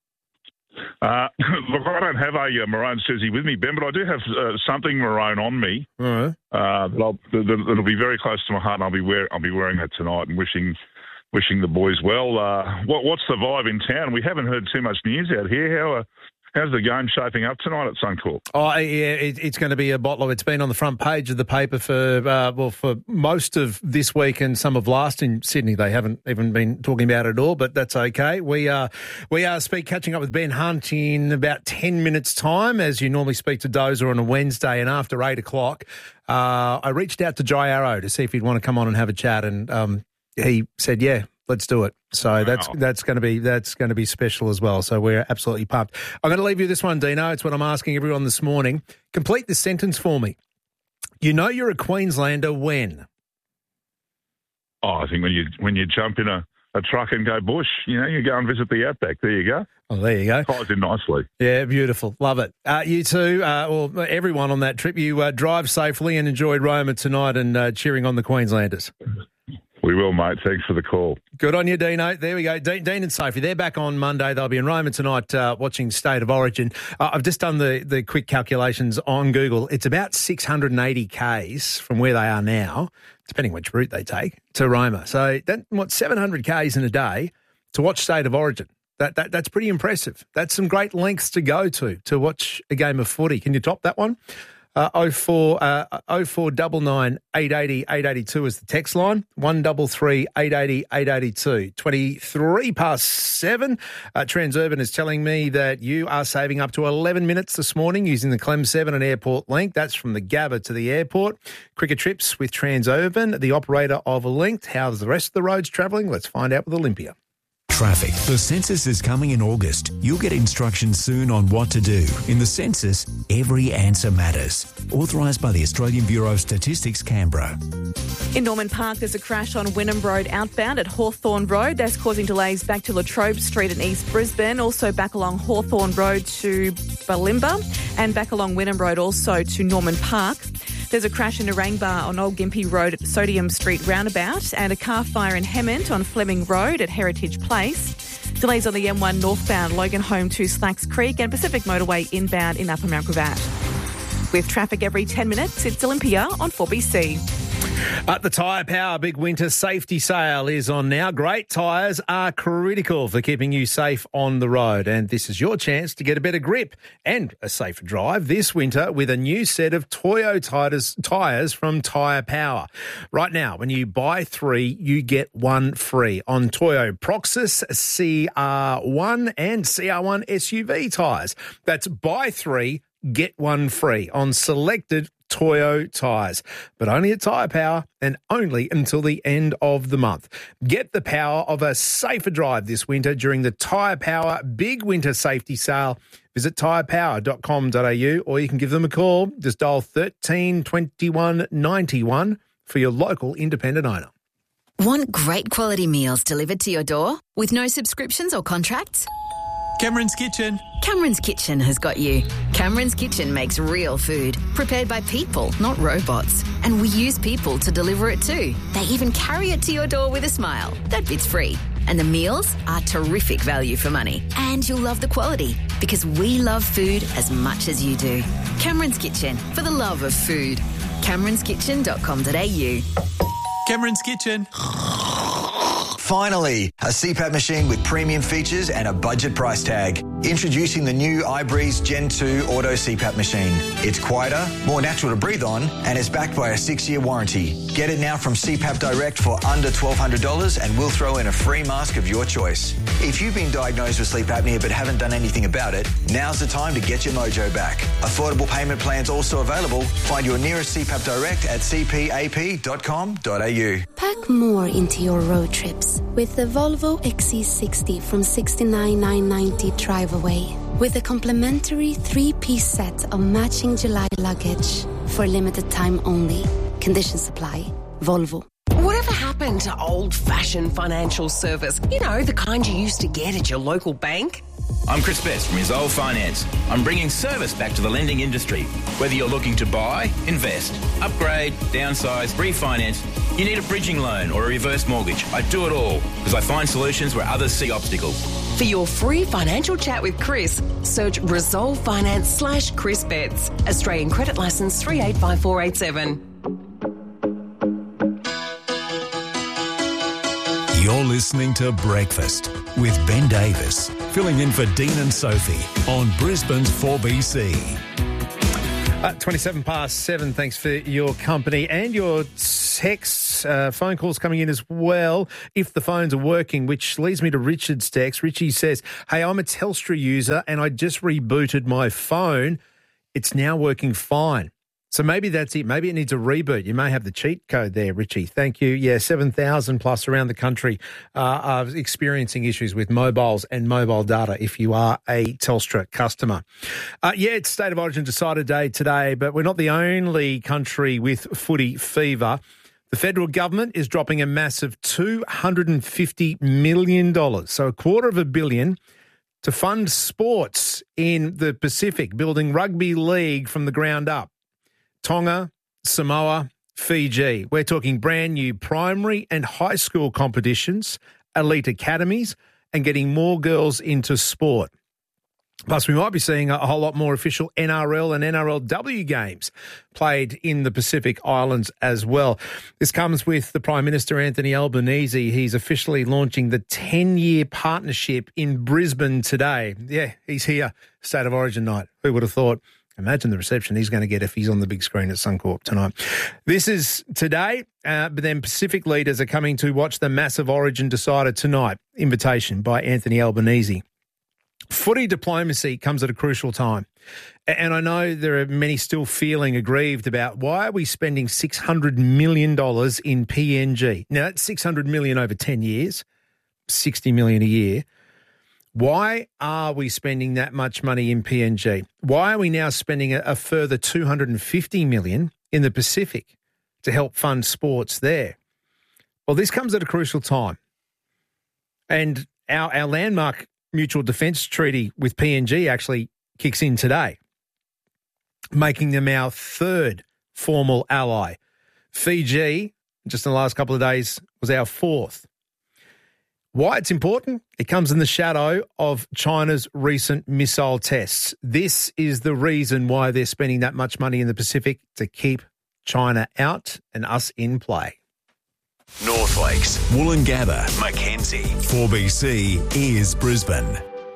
Look, I don't have a Maroons jersey with me, Ben, but I do have something maroon on me. All right. That'll be very close to my heart, and I'll be wearing that tonight and wishing the boys well. What's the vibe in town? We haven't heard too much news out here. How's the game shaping up tonight at Suncorp? Oh, yeah, it's going to be a bottler. It's been on the front page of the paper for most of this week and some of last in Sydney. They haven't even been talking about it at all, but that's okay. We are catching up with Ben Hunt in about 10 minutes' time, as you normally speak to Dozer on a Wednesday, and after 8 o'clock, I reached out to Jai Arrow to see if he'd want to come on and have a chat, and he said, yeah, let's do it. So that's going to be special as well. So we're absolutely pumped. I'm going to leave you this one, Dino. It's what I'm asking everyone this morning. Complete this sentence for me. You know you're a Queenslander when? Oh, I think when you jump in a truck and go bush, you go and visit the outback. There you go. Oh, there you go. Ties in nicely. Yeah, beautiful. Love it. You too, everyone on that trip, you drive safely and enjoyed Roma tonight and cheering on the Queenslanders. We will, mate. Thanks for the call. Good on you, Dino. There we go. Dean and Sophie, they're back on Monday. They'll be in Roma tonight watching State of Origin. I've just done the quick calculations on Google. It's about 680 Ks from where they are now, depending which route they take, to Roma. So 700 Ks in a day to watch State of Origin. That's pretty impressive. That's some great lengths to go to watch a game of footy. Can you top that one? 0499 880 882 is the text line. 133 880 882. 23 past 7. Transurban is telling me that you are saving up to 11 minutes this morning using the Clem 7 and Airport Link. That's from the Gabba to the airport. Quicker trips with Transurban, the operator of Link. How's the rest of the roads travelling? Let's find out with Olympia. Traffic. The census is coming in August. You'll get instructions soon on what to do. In the census, every answer matters. Authorised by the Australian Bureau of Statistics, Canberra. In Norman Park, there's a crash on Wynnum Road outbound at Hawthorne Road. That's causing delays back to Latrobe Street in East Brisbane, also back along Hawthorne Road to Balimba, and back along Wynnum Road also to Norman Park. There's a crash in Narangba on Old Gympie Road at Sodium Street roundabout, and a car fire in Hemmant on Fleming Road at Heritage Place. Delays on the M1 northbound Logan Home to Slacks Creek and Pacific Motorway inbound in Upper Mount Gravatt. With traffic every 10 minutes, it's Olympia on 4BC. The Tyre Power Big Winter Safety Sale is on now. Great tyres are critical for keeping you safe on the road, and this is your chance to get a better grip and a safer drive this winter with a new set of Toyo tyres from Tyre Power. Right now, when you buy 3, you get 1 free on Toyo Proxus, CR1 and CR1 SUV tyres. That's buy 3, get 1 free on selected Toyo tyres, but only at Tyre Power and only until the end of the month. Get the power of a safer drive this winter during the Tyre Power Big Winter Safety Sale. Visit tyrepower.com.au or you can give them a call. Just dial 13 21 91 for your local independent owner. Want great quality meals delivered to your door with no subscriptions or contracts? Cameron's Kitchen. Cameron's Kitchen has got you. Cameron's Kitchen makes real food, prepared by people, not robots. And we use people to deliver it too. They even carry it to your door with a smile. That bit's free. And the meals are terrific value for money. And you'll love the quality, because we love food as much as you do. Cameron's Kitchen, for the love of food. Cameron'sKitchen.com.au. Cameron's Kitchen. Finally, a CPAP machine with premium features and a budget price tag. Introducing the new iBreeze Gen 2 Auto CPAP machine. It's quieter, more natural to breathe on, and is backed by a 6-year warranty. Get it now from CPAP Direct for under $1,200 and we'll throw in a free mask of your choice. If you've been diagnosed with sleep apnea but haven't done anything about it, now's the time to get your mojo back. Affordable payment plans also available. Find your nearest CPAP Direct at cpap.com.au. Pack more into your road trips with the Volvo XC60 from $69,990 drive away. With a complimentary 3-piece set of matching July luggage for limited time only. Conditions apply. Volvo. Whatever happens happened to old-fashioned financial service? You know, the kind you used to get at your local bank? I'm Chris Best from Resolve Finance. I'm bringing service back to the lending industry. Whether you're looking to buy, invest, upgrade, downsize, refinance, you need a bridging loan or a reverse mortgage. I do it all because I find solutions where others see obstacles. For your free financial chat with Chris, search Resolve Finance/Chris Betts. Australian Credit Licence 385487. You're listening to Breakfast with Ben Davis, filling in for Dean and Sophie on Brisbane's 4BC. 7:27. Thanks for your company and your texts, phone calls coming in as well, if the phones are working, which leads me to Richard's text. Richie says, hey, I'm a Telstra user and I just rebooted my phone. It's now working fine. So maybe that's it. Maybe it needs a reboot. You may have the cheat code there, Richie. Thank you. Yeah, 7,000 plus around the country are experiencing issues with mobiles and mobile data if you are a Telstra customer. It's State of Origin Decider Day today, but we're not the only country with footy fever. The federal government is dropping a massive $250 million, so $250 million, to fund sports in the Pacific, building rugby league from the ground up. Tonga, Samoa, Fiji. We're talking brand new primary and high school competitions, elite academies, and getting more girls into sport. Plus, we might be seeing a whole lot more official NRL and NRLW games played in the Pacific Islands as well. This comes with the Prime Minister, Anthony Albanese. He's officially launching the 10-year partnership in Brisbane today. Yeah, he's here. State of Origin night. Who would have thought? Imagine the reception he's going to get if he's on the big screen at Suncorp tonight. This is today, but then Pacific leaders are coming to watch the massive Origin Decider tonight. Invitation by Anthony Albanese. Footy diplomacy comes at a crucial time. And I know there are many still feeling aggrieved about why are we spending $600 million in PNG? Now, that's $600 million over 10 years, $60 million a year. Why are we spending that much money in PNG? Why are we now spending a further $250 million in the Pacific to help fund sports there? Well, this comes at a crucial time. And our landmark mutual defence treaty with PNG actually kicks in today, making them our third formal ally. Fiji, just in the last couple of days, was our fourth. Why it's important? It comes in the shadow of China's recent missile tests. This is the reason why they're spending that much money in the Pacific, to keep China out and us in play. North Lakes, Woolloongabba, Mackenzie. 4BC is Brisbane.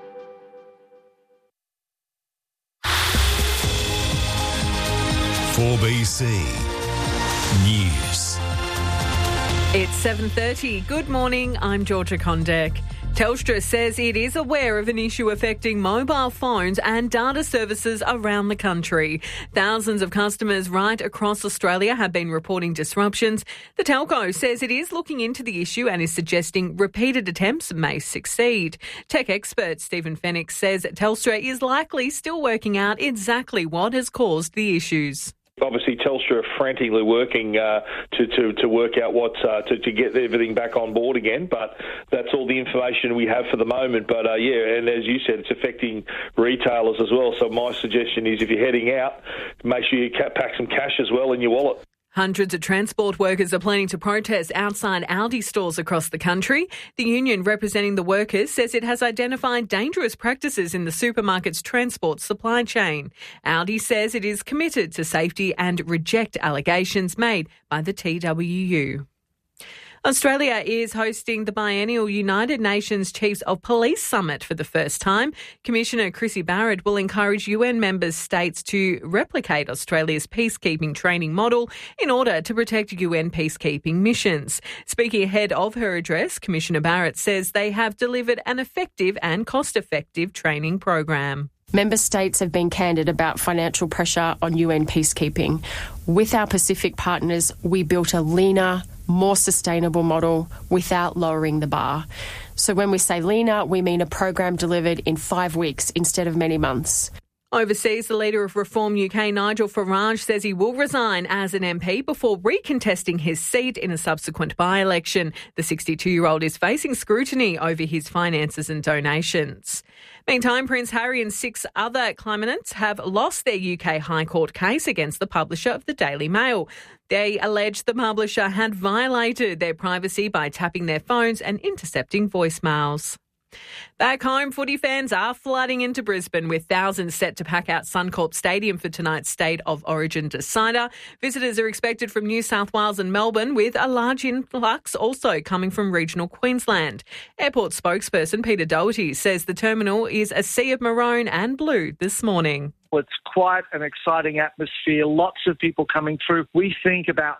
"4BC News." It's 7:30. Good morning, I'm Georgia Condek. Telstra says it is aware of an issue affecting mobile phones and data services around the country. Thousands of customers right across Australia have been reporting disruptions. The telco says it is looking into the issue and is suggesting repeated attempts may succeed. Tech expert Stephen Fennick says Telstra is likely still working out exactly what has caused the issues. Obviously, Telstra are frantically working to work out what to get everything back on board again. But that's all the information we have for the moment. But and as you said, it's affecting retailers as well. So my suggestion is, if you're heading out, make sure you pack some cash as well in your wallet. Hundreds of transport workers are planning to protest outside Aldi stores across the country. The union representing the workers says it has identified dangerous practices in the supermarket's transport supply chain. Aldi says it is committed to safety and reject allegations made by the TWU. Australia is hosting the biennial United Nations Chiefs of Police Summit for the first time. Commissioner Chrissy Barrett will encourage UN member states to replicate Australia's peacekeeping training model in order to protect UN peacekeeping missions. Speaking ahead of her address, Commissioner Barrett says they have delivered an effective and cost-effective training program. Member states have been candid about financial pressure on UN peacekeeping. With our Pacific partners, we built a leaner, more sustainable model without lowering the bar. So when we say leaner, we mean a program delivered in 5 weeks instead of many months. Overseas, the leader of Reform UK, Nigel Farage, says he will resign as an MP before recontesting his seat in a subsequent by-election. The 62-year-old is facing scrutiny over his finances and donations. Meantime, Prince Harry and 6 other claimants have lost their UK High Court case against the publisher of the Daily Mail. They allege the publisher had violated their privacy by tapping their phones and intercepting voicemails. Back home, footy fans are flooding into Brisbane with thousands set to pack out Suncorp Stadium for tonight's State of Origin decider. Visitors are expected from New South Wales and Melbourne, with a large influx also coming from regional Queensland. Airport spokesperson Peter Doherty says the terminal is a sea of maroon and blue this morning. It's quite an exciting atmosphere, lots of people coming through. We think about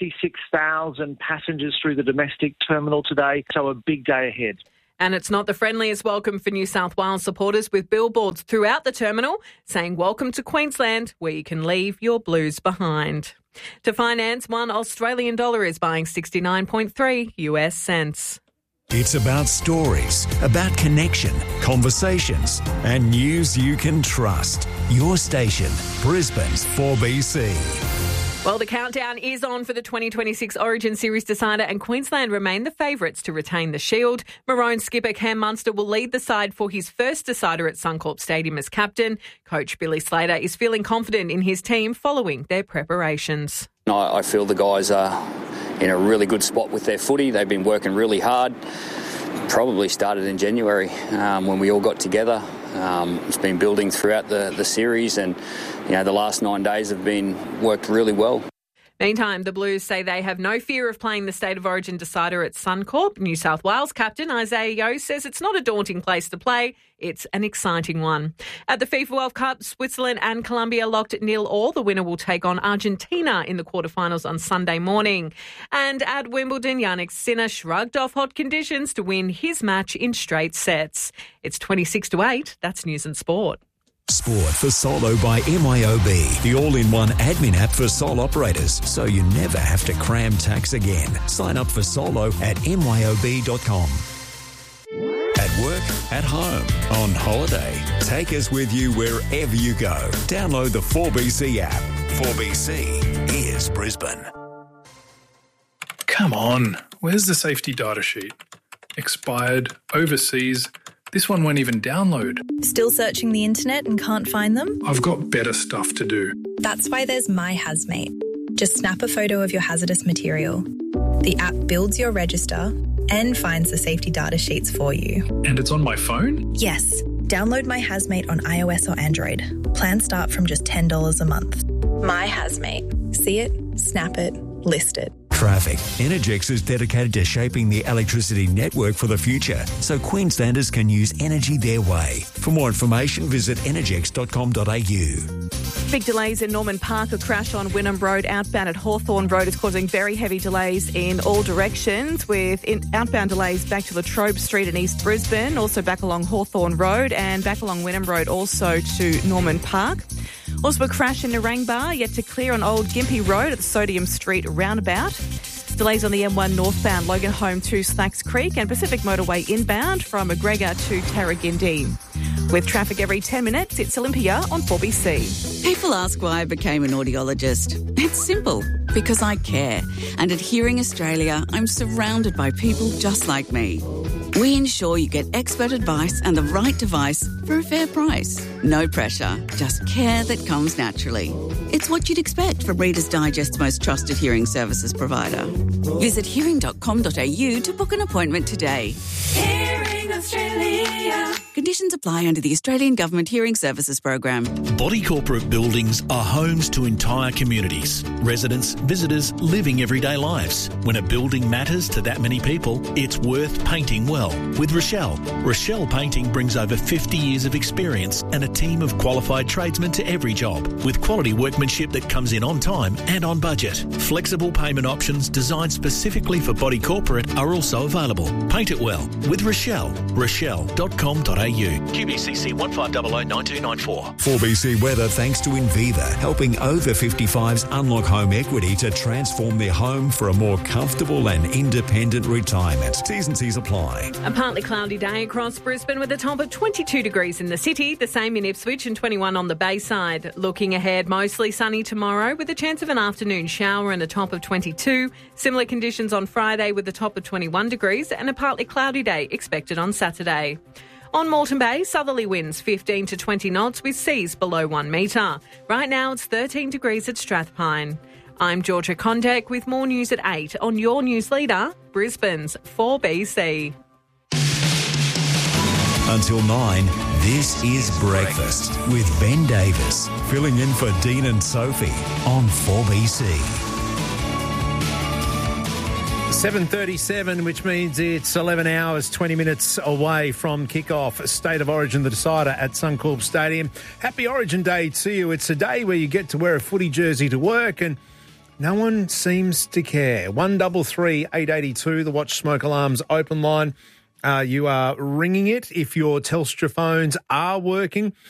56,000 passengers through the domestic terminal today, so a big day ahead. And it's not the friendliest welcome for New South Wales supporters, with billboards throughout the terminal saying welcome to Queensland, where you can leave your blues behind. To finance, $1 Australian is buying 69.3 US cents. It's about stories, about connection, conversations, and news you can trust. Your station, Brisbane's 4BC. Well, the countdown is on for the 2026 Origin Series decider, and Queensland remain the favourites to retain the shield. Maroon skipper Cam Munster will lead the side for his first decider at Suncorp Stadium as captain. Coach Billy Slater is feeling confident in his team following their preparations. I feel the guys are in a really good spot with their footy. They've been working really hard. Probably started in January when we all got together. It's been building throughout the series, and the last 9 days have been worked really well. Meantime, the Blues say they have no fear of playing the State of Origin decider at Suncorp. New South Wales captain Isaiah Yeo says it's not a daunting place to play, it's an exciting one. At the FIFA World Cup, Switzerland and Colombia locked 0-0. The winner will take on Argentina in the quarterfinals on Sunday morning. And at Wimbledon, Jannik Sinner shrugged off hot conditions to win his match in straight sets. It's 26-8. That's News and Sport. Sport for Solo by MYOB, the all-in-one admin app for sole operators, so you never have to cram tax again. Sign up for Solo at myob.com. At work, at home, on holiday. Take us with you wherever you go. Download the 4BC app. 4BC is Brisbane. Come on, where's the safety data sheet? Expired, overseas. This one won't even download. Still searching the internet and can't find them? I've got better stuff to do. That's why there's My Hazmate. Just snap a photo of your hazardous material. The app builds your register and finds the safety data sheets for you. And it's on my phone? Yes. Download My Hazmate on iOS or Android. Plans start from just $10 a month. My Hazmate. See it, snap it, list it. Traffic. Energex is dedicated to shaping the electricity network for the future, so Queenslanders can use energy their way. For more information, visit energex.com.au. Big delays in Norman Park. A crash on Wynnum Road outbound at Hawthorne Road is causing very heavy delays in all directions, with outbound delays back to Latrobe Street in East Brisbane, also back along Hawthorne Road and back along Wynnum Road also to Norman Park. Also a crash in Narangba, yet to clear on Old Gympie Road at the Sodium Street roundabout. Delays on the M1 northbound Logan Home to Slacks Creek and Pacific Motorway inbound from McGregor to Tarragindi. With traffic every 10 minutes, it's Olympia on 4BC. People ask why I became an audiologist. It's simple, because I care. And at Hearing Australia, I'm surrounded by people just like me. We ensure you get expert advice and the right device for a fair price. No pressure, just care that comes naturally. It's what you'd expect from Reader's Digest's most trusted hearing services provider. Visit hearing.com.au to book an appointment today. Hearing Australia. Conditions apply under the Australian Government Hearing Services Program. Body corporate buildings are homes to entire communities. Residents, visitors, living everyday lives. When a building matters to that many people, it's worth painting well. With Rochelle. Rochelle Painting brings over 50 years of experience and a team of qualified tradesmen to every job, with quality workmanship that comes in on time and on budget. Flexible payment options designed specifically for body corporate are also available. Paint it well with Rochelle. Rochelle.com.au. QBCC 15009294. 4BC weather thanks to Inviva, helping over 55s unlock home equity to transform their home for a more comfortable and independent retirement. T's and C's apply. A partly cloudy day across Brisbane with a top of 22 degrees in the city, the same in Ipswich and 21 on the Bayside. Looking ahead, mostly sunny tomorrow with a chance of an afternoon shower and a top of 22. Similar conditions on Friday with a top of 21 degrees and a partly cloudy day expected on Saturday. On Moreton Bay, southerly winds 15 to 20 knots with seas below 1 metre. Right now it's 13 degrees at Strathpine. I'm Georgia Condek with more news at 8 on your news leader, Brisbane's 4BC. Until 9, this is Breakfast with Ben Davis, filling in for Dean and Sophie on 4BC. 7:37, which means it's 11 hours, 20 minutes away from kickoff. State of Origin, the decider at Suncorp Stadium. Happy Origin Day to you. It's a day where you get to wear a footy jersey to work and no one seems to care. 133 882, the Watch Smoke Alarms open line. You are ringing it if your Telstra phones are working.